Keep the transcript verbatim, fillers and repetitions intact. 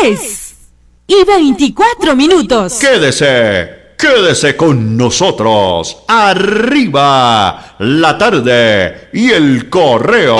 diez y veinticuatro minutos. Quédese, quédese con nosotros. Arriba la tarde y el correo.